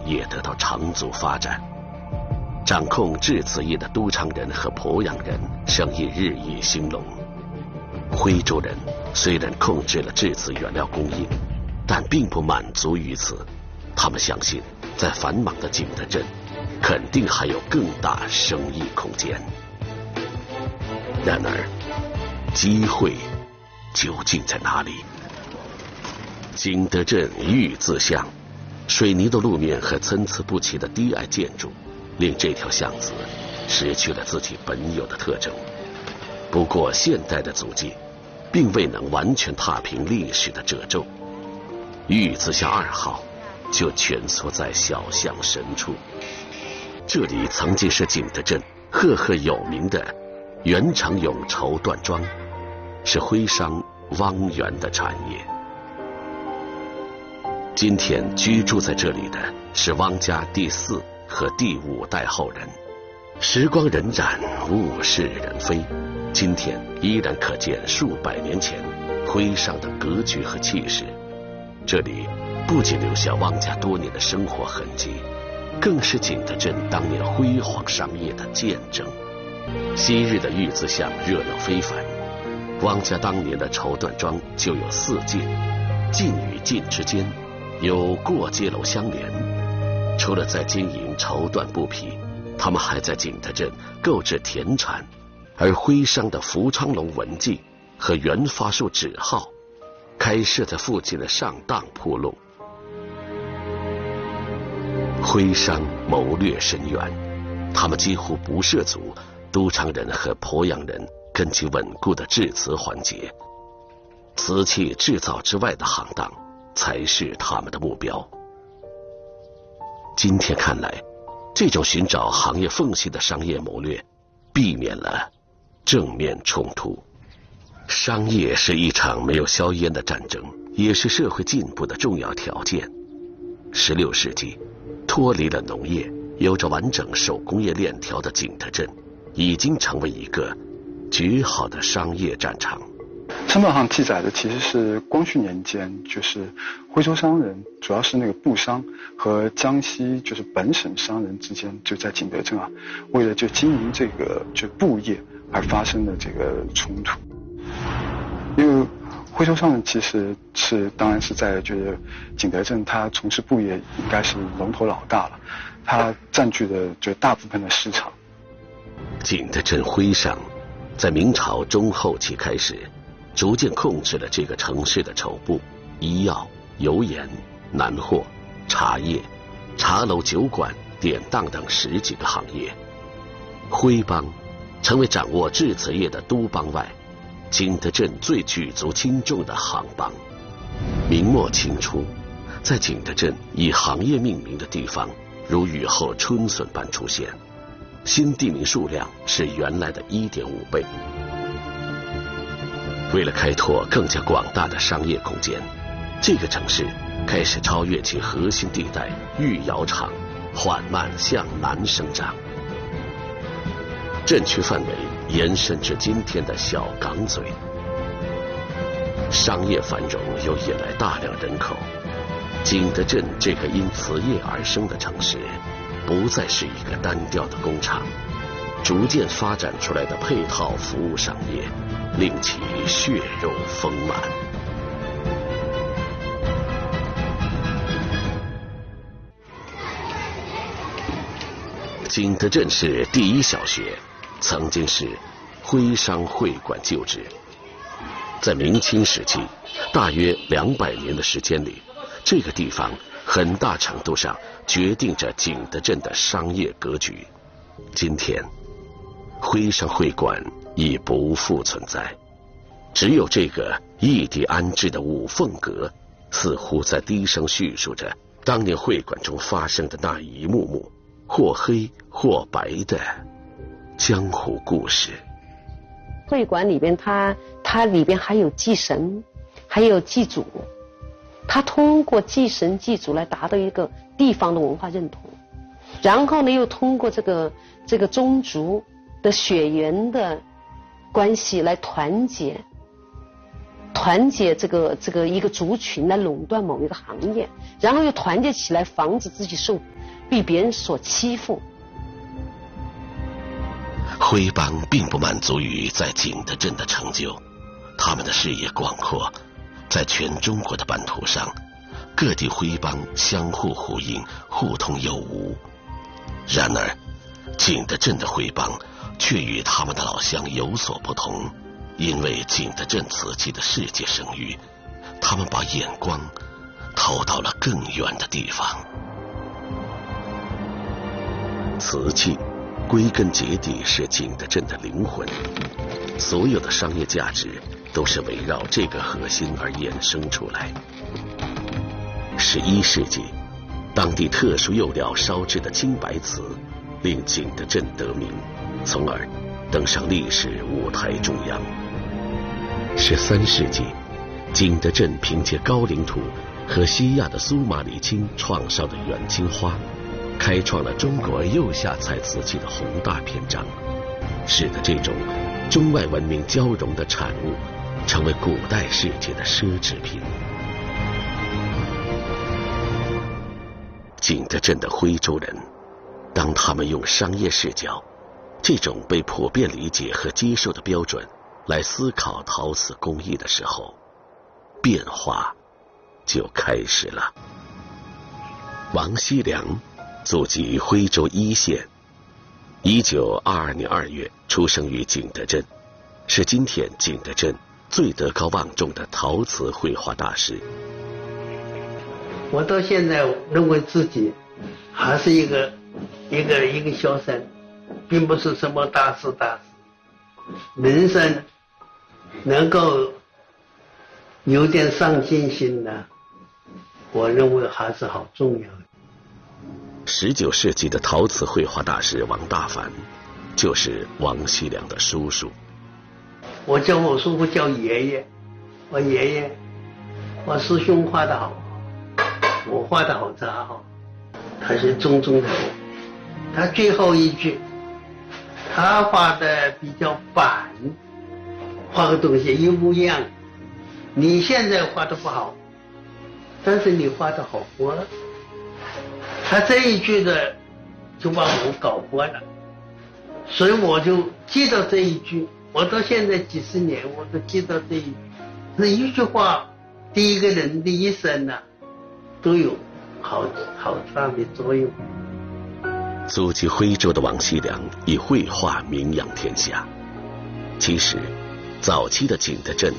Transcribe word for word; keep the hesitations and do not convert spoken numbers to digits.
也得到长足发展。掌控制瓷业的都昌人和鄱阳人生意日益兴隆。徽州人虽然控制了制瓷原料供应，但并不满足于此。他们相信，在繁忙的景德镇，肯定还有更大生意空间。然而，机会究竟在哪里？景德镇玉字巷，水泥的路面和参差不齐的低矮建筑，令这条巷子失去了自己本有的特征。不过，现代的足迹并未能完全踏平历史的褶皱。玉字巷二号就蜷缩在小巷深处。这里曾经是景德镇赫赫有名的袁成永绸缎庄，是徽商汪源的产业。今天居住在这里的是汪家第四和第五代后人。时光荏苒，物是人非，今天依然可见数百年前徽商的格局和气势。这里不仅留下汪家多年的生活痕迹，更是景德镇当年辉煌商业的见证。昔日的玉字巷热闹非凡，汪家当年的绸缎庄就有四进，进与进之间有过街楼相连。除了在经营绸缎布匹，他们还在景德镇购置田产，而徽商的福昌隆文记和元发树纸号开设在附近的上当铺路。徽商谋略深远，他们几乎不涉足都昌人和鄱阳人根基稳固的制瓷环节，瓷器制造之外的行当才是他们的目标。今天看来，这种寻找行业缝隙的商业谋略避免了正面冲突。商业是一场没有硝烟的战争，也是社会进步的重要条件。十六世纪，脱离了农业，有着完整手工业链条的景德镇，已经成为一个绝好的商业战场。 商报上记载的其实是光绪年间，就是徽州商人，主要是那个布商和江西就是本省商人之间，就在景德镇啊，为了就经营这个就布业而发生的这个冲突。因为徽州商人其实是当然是在就是景德镇，他从事布业应该是龙头老大了，他占据了就大部分的市场。 景德镇徽商在明朝中后期开始逐渐控制了这个城市的绸布、医药、油盐、南货、茶叶、茶楼、酒馆、典当等十几个行业。徽帮成为掌握制瓷业的都帮外，景德镇最举足轻重的行帮。明末清初，在景德镇以行业命名的地方如雨后春笋般出现，新地名数量是原来的 一点五倍。为了开拓更加广大的商业空间，这个城市开始超越其核心地带御窑厂，缓慢向南生长。镇区范围延伸至今天的小港嘴。商业繁荣又引来大量人口，景德镇这个因瓷业而生的城市，不再是一个单调的工厂，逐渐发展出来的配套服务商业，令其血肉丰满。景德镇市第一小学曾经是徽商会馆旧址，在明清时期，大约两百年的时间里，这个地方很大程度上决定着景德镇的商业格局。今天，徽商会馆已不复存在，只有这个异地安置的五凤阁，似乎在低声叙述着当年会馆中发生的那一幕幕或黑或白的江湖故事。 会馆里边它它里边还有祭神，还有祭祖，它通过祭神祭祖来达到一个地方的文化认同，然后呢又通过这个这个宗族的血缘的关系来团结团结这个这个一个族群来垄断某一个行业，然后又团结起来防止自己受被别人所欺负。 徽帮并不满足于在景德镇的成就，他们的视野广阔，在全中国的版图上，各地徽帮相互呼应，互通有无。然而景德镇的徽帮却与他们的老乡有所不同，因为景德镇瓷器的世界声誉，他们把眼光投到了更远的地方。瓷器归根结底是景德镇的灵魂，所有的商业价值都是围绕这个核心而衍生出来。十一世纪，当地特殊釉料烧制的青白瓷令景德镇得名，从而登上历史舞台中央。十三世纪，景德镇凭借高岭土和西亚的苏马里青创烧的远青花，开创了中国釉下彩瓷器的宏大篇章，使得这种中外文明交融的产物成为古代世界的奢侈品。景德镇的徽州人，当他们用商业视角，这种被普遍理解和接受的标准来思考陶瓷工艺的时候，变化就开始了。王锡良祖籍徽州一县，一九二二年二月出生于景德镇，是今天景德镇最德高望重的陶瓷绘画大师。 我到现在认为自己还是一个一个一个小生，并不是什么大师大师。人生能够有点上进心呢，我认为还是好重要的。 十九世纪的陶瓷绘画大师王大凡，就是王锡良的叔叔。 我叫我叔父叫爷爷，我爷爷，我师兄画得好，我画得好杂好，他是中中的。他最后一句，他画的比较板，画个东西一模一样。你现在画的不好，但是你画的好活了。他这一句的就把我搞活了，所以我就记到这一句，我到现在几十年我都记到这一句。那一句话对一个人的一生呢、啊，都有好好大的作用。 祖籍徽州的王锡良以绘画名扬天下。其实早期的景德镇